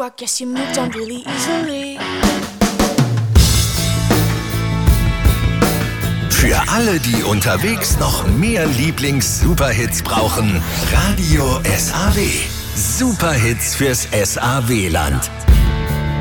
I guess you moved on really easily. Für alle, die unterwegs noch mehr Lieblings-Superhits brauchen, Radio SAW. Superhits fürs SAW-Land.